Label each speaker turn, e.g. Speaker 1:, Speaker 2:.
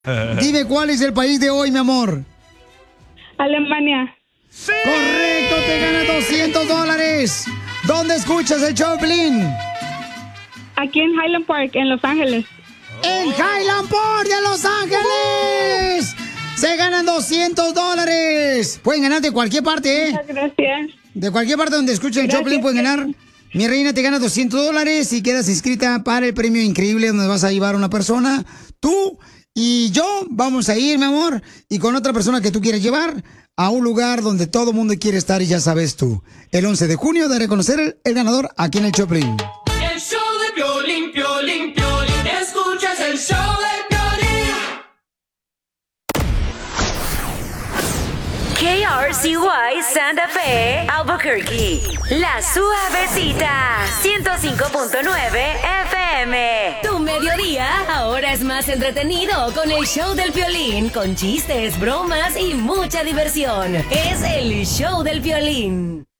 Speaker 1: Dime cuál es el país de hoy, mi amor.
Speaker 2: Alemania.
Speaker 1: ¡Sí! Correcto, te ganas $200. ¿Dónde escuchas el show, Piolín?
Speaker 2: Aquí en Highland Park, en Los Ángeles.
Speaker 1: ¡En Highland Park de Los Ángeles! Se ganan $200. Pueden ganar de cualquier parte, ¿eh?
Speaker 2: Muchas gracias.
Speaker 1: De cualquier parte donde escuchen el show, Piolín, pueden ganar. Mi reina, te gana $200 y quedas inscrita para el premio increíble donde vas a llevar a una persona. Tú y yo vamos a ir, mi amor, y con otra persona que tú quieres llevar a un lugar donde todo el mundo quiere estar y ya sabes tú. El 11 de junio de reconocer el ganador aquí en el Choplin.
Speaker 3: El show de Piolín, Piolín, Piolín. Escuchas el show de Piolín.
Speaker 4: KRCY Santa Fe, Albuquerque. La Suavecita, 105.9 FM. Tu mediodía ahora es más entretenido con el show del Piolín, con chistes, bromas y mucha diversión. Es el show del Piolín.